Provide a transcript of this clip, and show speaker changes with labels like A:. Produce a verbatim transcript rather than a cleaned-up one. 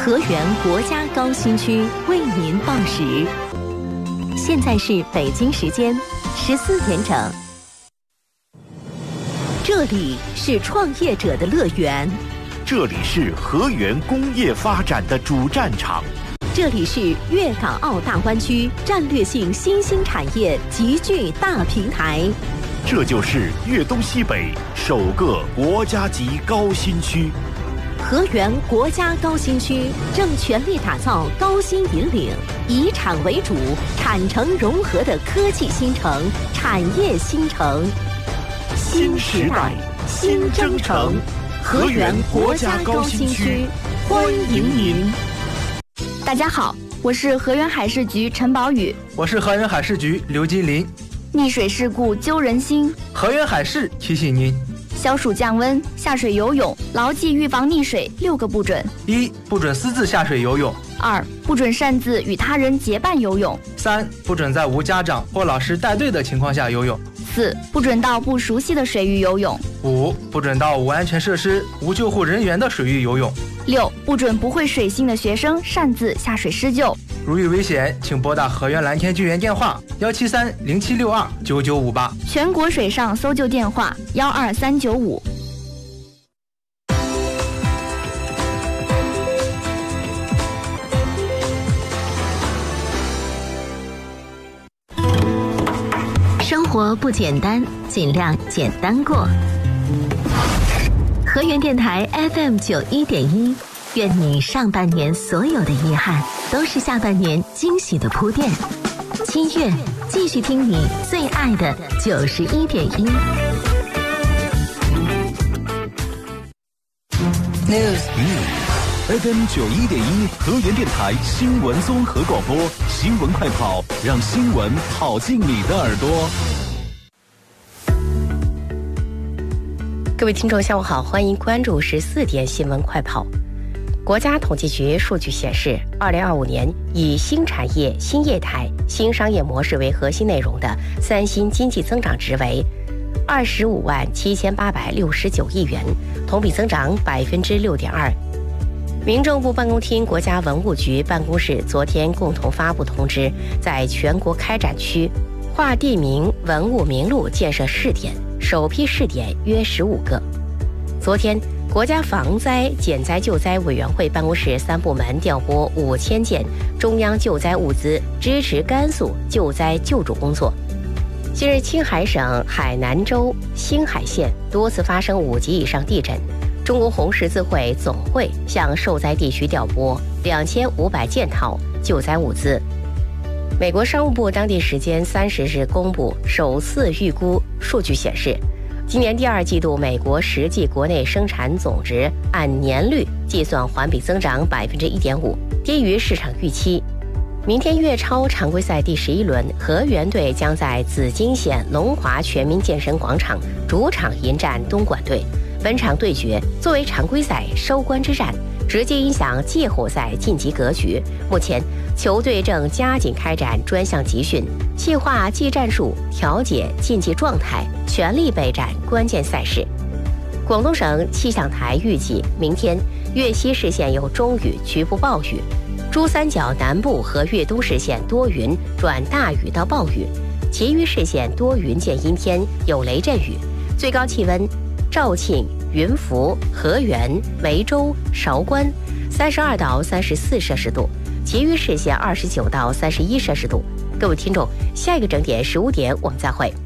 A: 河源国家高新区为您报时。现在是北京时间十四点整。这里是创业者的乐园，
B: 这里是河源工业发展的主战场，
A: 这里是粤港澳大湾区战略性新兴产业集聚大平台，
B: 这就是粤东西北首个国家级高新区。
A: 河源国家高新区正全力打造高新引领、以产为主、产城融合的科技新城、产业新城。新时代，新征程，河源国家高新区，欢迎您。
C: 大家好，我是河源海事局陈宝宇，
D: 我是河源海事局刘金林。
C: 溺水事故揪人心，
D: 河源海事提醒您：
C: 消暑降温，下水游泳，牢记预防溺水六个不准：
D: 一、不准私自下水游泳；
C: 二、不准擅自与他人结伴游泳；
D: 三、不准在无家长或老师带队的情况下游泳；
C: 四、不准到不熟悉的水域游泳；
D: 五、不准到无安全设施、无救护人员的水域游泳；
C: 六、不准不会水性的学生擅自下水施救。
D: 如遇危险，请拨打河源蓝天救援电话幺七三零七六二九九五八，
C: 全国水上搜救电话幺二三九五。
A: 生活不简单，尽量简单过。河源电台 F M 九一点一，愿你上半年所有的遗憾，都是下半年惊喜的铺垫。七月，继续听你最爱的九十一点一。
B: News F M 九一点一，河源电台新闻综合广播，新闻快跑，让新闻跑进你的耳朵。
E: 各位听众下午好，欢迎关注十四点新闻快跑。国家统计局数据显示，二零二五年以新产业、新业态、新商业模式为核心内容的三新经济增长值为二十五万七千八百六十九亿元，同比增长百分之六点二。民政部办公厅、国家文物局办公室昨天共同发布通知，在全国开展区划地名文物名录建设试点，首批试点约十五个。昨天，国家防灾减灾救灾委员会办公室三部门调拨五千件中央救灾物资，支持甘肃救灾救助工作。近日，青海省海南州兴海县多次发生五级以上地震，中国红十字会总会向受灾地区调拨两千五百件套救灾物资。美国商务部当地时间三十日公布首次预估数据显示，今年第二季度美国实际国内生产总值按年率计算环比增长百分之一点五，低于市场预期。明天粤超常规赛第十一轮，河源队将在紫金县龙华全民健身广场主场迎战东莞队。本场对决作为常规赛收官之战，直接影响季后赛晋级格局。目前球队正加紧开展专项集训，细化技战术，调节竞技状态，全力备战关键赛事。广东省气象台预计，明天粤西市县有中雨局部暴雨，珠三角南部和粤东市县多云转大雨到暴雨，其余市县多云见阴天，有雷阵雨。最高气温，肇庆、云浮、河源、梅州、韶关三十二到三十四摄氏度，其余市县二十九到三十一摄氏度。各位听众，下一个整点十五点我们再会。